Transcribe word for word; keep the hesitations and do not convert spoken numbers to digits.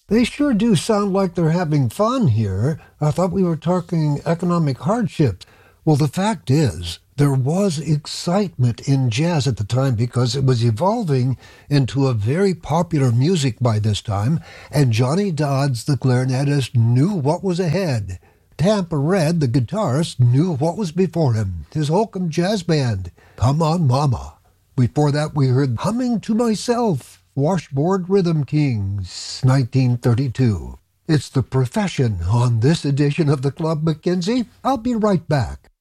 They sure do sound like they're having fun here. I thought we were talking economic hardships. Well, the fact is, there was excitement in jazz at the time because it was evolving into a very popular music by this time, and Johnny Dodds, the clarinetist, knew what was ahead. Tampa Red, the guitarist, knew what was before him, his Holcomb Jazz Band, Come On Mama. Before that, we heard Humming to Myself, Washboard Rhythm Kings, nineteen thirty-two. It's The Profession on this edition of the Club McKenzie. I'll be right back.